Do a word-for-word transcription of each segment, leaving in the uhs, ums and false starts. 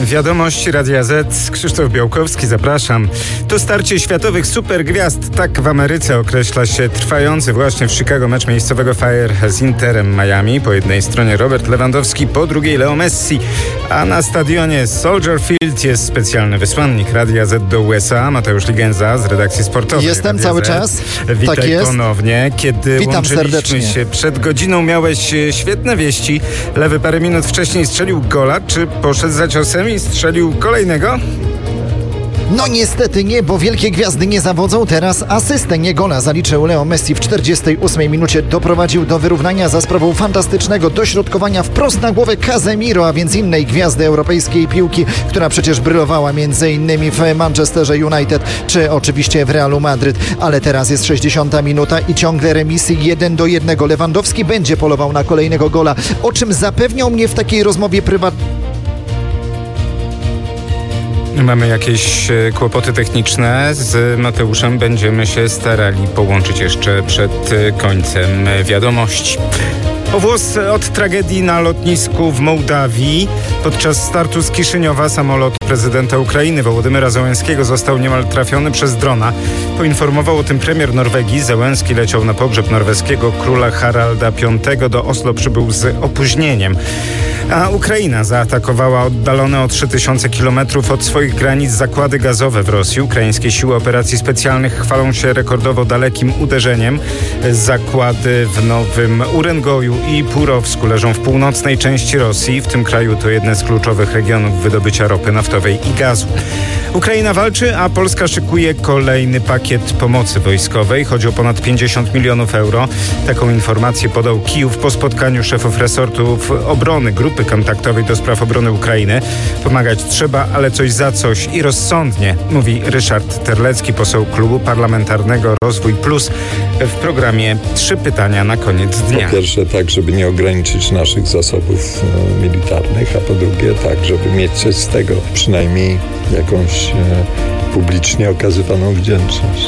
Wiadomości Radia Z. Krzysztof Białkowski, zapraszam. To starcie światowych supergwiazd. Tak w Ameryce określa się trwający właśnie w Chicago mecz miejscowego Fire z Interem Miami. Po jednej stronie Robert Lewandowski, po drugiej Leo Messi. A na stadionie Soldier Field jest specjalny wysłannik Radia Z do U S A, Mateusz Ligenza z redakcji sportowej. Jestem Radia cały Z. czas. Witaj tak jest. ponownie. Kiedy Witam łączyliśmy serdecznie. się przed godziną, miałeś świetne wieści. Lewy parę minut wcześniej strzelił gola. Czy poszedł za ciosem i strzelił kolejnego? No niestety nie, bo wielkie gwiazdy nie zawodzą. Teraz asystę, nie gola zaliczył Leo Messi w czterdziestej ósmej minucie. Doprowadził do wyrównania za sprawą fantastycznego dośrodkowania wprost na głowę Casemiro, a więc innej gwiazdy europejskiej piłki, która przecież brylowała między innymi w Manchesterze United, czy oczywiście w Realu Madryt. Ale teraz jest sześćdziesiąta minuta i ciągle remisy jeden do jednego. Lewandowski będzie polował na kolejnego gola, o czym zapewniał mnie w takiej rozmowie prywatnej. Mamy jakieś kłopoty techniczne. Z Mateuszem będziemy się starali połączyć jeszcze przed końcem wiadomości. O włos od tragedii na lotnisku w Mołdawii. Podczas startu z Kiszyniowa samolot prezydenta Ukrainy Wołodymyra Zełenskiego został niemal trafiony przez drona. Poinformował o tym premier Norwegii. Zełenski leciał na pogrzeb norweskiego króla Haralda piątego. Do Oslo przybył z opóźnieniem. A Ukraina zaatakowała oddalone o trzy tysiące kilometrów od swoich granic zakłady gazowe w Rosji. Ukraińskie siły operacji specjalnych chwalą się rekordowo dalekim uderzeniem. Zakłady w Nowym Uręgoju i Purowsku leżą w północnej części Rosji. W tym kraju to jedne z kluczowych regionów wydobycia ropy naftowej i gazu. Ukraina walczy, a Polska szykuje kolejny pakiet pomocy wojskowej. Chodzi o ponad pięćdziesiąt milionów euro. Taką informację podał Kijów po spotkaniu szefów resortów obrony Grupy Kontaktowej do spraw obrony Ukrainy. Pomagać trzeba, ale coś za coś i rozsądnie, mówi Ryszard Terlecki, poseł Klubu Parlamentarnego Rozwój Plus w programie Trzy pytania na koniec dnia. Po pierwsze tak, żeby nie ograniczyć naszych zasobów e, militarnych, a po drugie tak, żeby mieć coś z tego, przynajmniej jakąś e, publicznie okazywaną wdzięczność.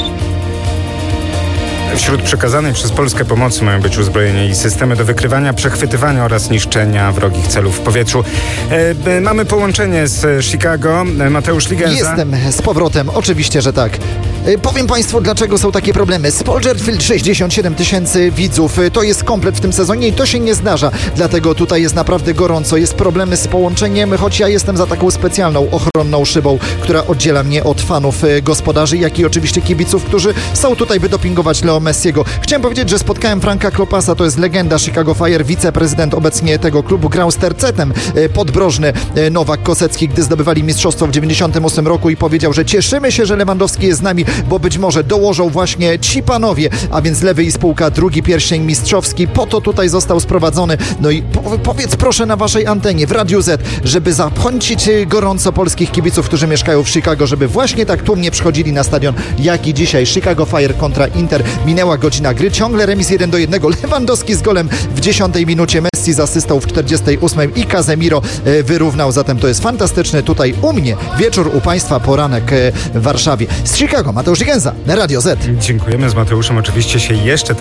Wśród przekazanej przez Polskę pomocy mają być uzbrojenie i systemy do wykrywania, przechwytywania oraz niszczenia wrogich celów w powietrzu. E, mamy połączenie z Chicago. Mateusz Ligenza. Jestem z powrotem, oczywiście, że tak. E, powiem Państwu, dlaczego są takie problemy. Soldier Field sześćdziesiąt siedem tysięcy widzów. E, to jest komplet w tym sezonie i to się nie zdarza. Dlatego tutaj jest naprawdę gorąco. Jest problemy z połączeniem, choć ja jestem za taką specjalną ochronną szybą, która oddziela mnie od fanów e, gospodarzy, jak i oczywiście kibiców, którzy są tutaj, by dopingować Leo Messiego. Chciałem powiedzieć, że spotkałem Franka Klopasa, to jest legenda Chicago Fire, wiceprezydent obecnie tego klubu, grał z tercetem podbrożny Nowak Kosecki, gdy zdobywali mistrzostwo w dziewięćdziesiątym ósmym roku i powiedział, że cieszymy się, że Lewandowski jest z nami, bo być może dołożą właśnie ci panowie, a więc Lewy i spółka, drugi pierścień mistrzowski, po to tutaj został sprowadzony. No i po, powiedz proszę na waszej antenie w Radiu Z, żeby zachęcić gorąco polskich kibiców, którzy mieszkają w Chicago, żeby właśnie tak tłumnie przychodzili na stadion, jak i dzisiaj Chicago Fire kontra Inter. Minęła godzina gry, ciągle remis jeden do jednego. Lewandowski z golem w dziesiątej minucie, Messi z asystą w czterdziestej ósmej i Casemiro wyrównał. Zatem to jest fantastyczny tutaj u mnie wieczór, u Państwa poranek w Warszawie. Z Chicago Mateusz Ligenza, Radio Z. Dziękujemy, z Mateuszem oczywiście się jeszcze